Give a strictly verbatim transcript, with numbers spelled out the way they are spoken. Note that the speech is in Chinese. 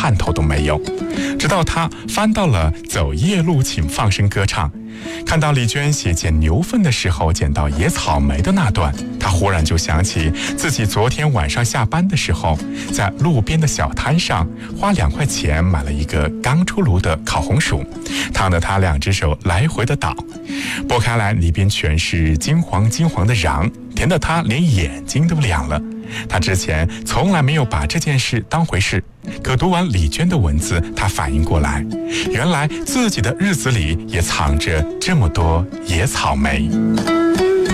盼头都没有。直到他翻到了走夜路请放声歌唱，看到丽娟写捡牛粪的时候捡到野草莓的那段，他忽然就想起自己昨天晚上下班的时候，在路边的小摊上花两块钱买了一个刚出炉的烤红薯，烫得他两只手来回的捣，剥开来里边全是金黄金黄的瓤，甜得他连眼睛都亮了。他之前从来没有把这件事当回事，可读完李娟的文字，他反应过来，原来自己的日子里也藏着这么多野草莓。